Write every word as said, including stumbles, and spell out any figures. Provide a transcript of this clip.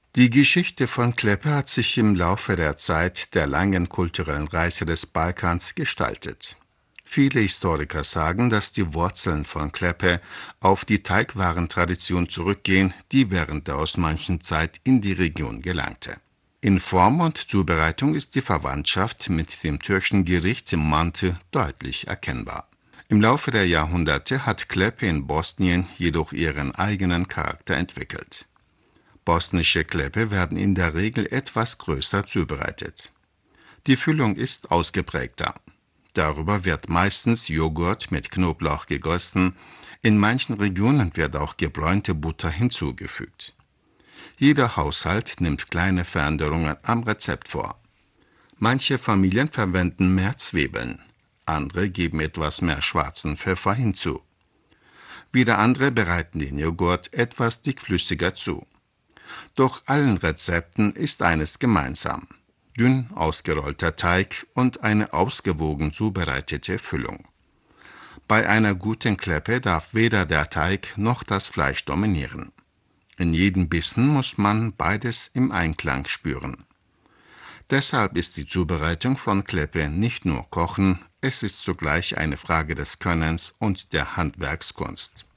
Die Geschichte von Klepe hat sich im Laufe der Zeit der langen kulturellen Reise des Balkans gestaltet. Viele Historiker sagen, dass die Wurzeln von Klepe auf die Teigwarentradition zurückgehen, die während der Osmanschenzeit in die Region gelangte. In Form und Zubereitung ist die Verwandtschaft mit dem türkischen Gericht Mantı deutlich erkennbar. Im Laufe der Jahrhunderte hat Klepe in Bosnien jedoch ihren eigenen Charakter entwickelt. Bosnische Klepe werden in der Regel etwas größer zubereitet. Die Füllung ist ausgeprägter. Darüber wird meistens Joghurt mit Knoblauch gegossen, in manchen Regionen wird auch gebräunte Butter hinzugefügt. Jeder Haushalt nimmt kleine Veränderungen am Rezept vor. Manche Familien verwenden mehr Zwiebeln, andere geben etwas mehr schwarzen Pfeffer hinzu. Wieder andere bereiten den Joghurt etwas dickflüssiger zu. Doch allen Rezepten ist eines gemeinsam: dünn ausgerollter Teig und eine ausgewogen zubereitete Füllung. Bei einer guten Klepe darf weder der Teig noch das Fleisch dominieren. In jedem Bissen muss man beides im Einklang spüren. Deshalb ist die Zubereitung von Klepe nicht nur Kochen, es ist zugleich eine Frage des Könnens und der Handwerkskunst.